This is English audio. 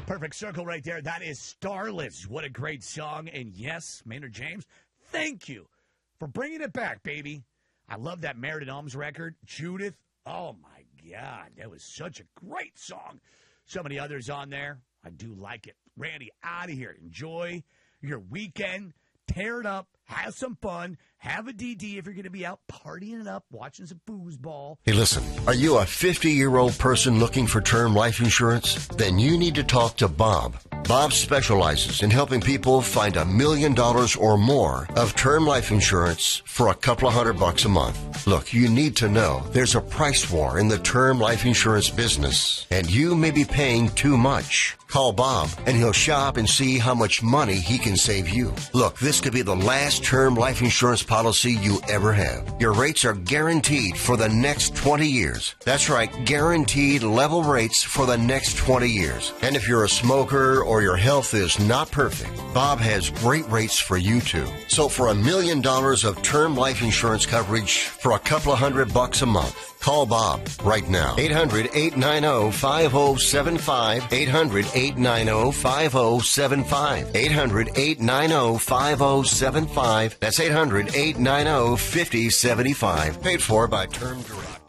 Perfect circle right there. That is Starless. What a great song. And yes, Maynard James, thank you for bringing it back, baby. I love that Meredith Elms record. Judith, oh my God, that was such a great song. So many others on there. I do like it. Randy, out of here. Enjoy your weekend. Tear it up. Have some fun. Have a DD if you're going to be out partying it up, watching some foosball. Hey, listen, are you a 50-year-old person looking for term life insurance? Then you need to talk to Bob. Bob specializes in helping people find $1 million or more of term life insurance for a couple of $100 a month. Look, you need to know there's a price war in the term life insurance business, and you may be paying too much. Call Bob, and he'll shop and see how much money he can save you. Look, this could be the last term life insurance policy you ever have. Your rates are guaranteed for the next 20 years. That's right, guaranteed level rates for the next 20 years. And if you're a smoker or your health is not perfect, Bob has great rates for you too. So for $1 million of term life insurance coverage for a couple of $100 a month, call Bob right now. 800-890-5075. 800-890-5075. 800-890-5075. That's 800-890-5075. Paid for by Term Direct.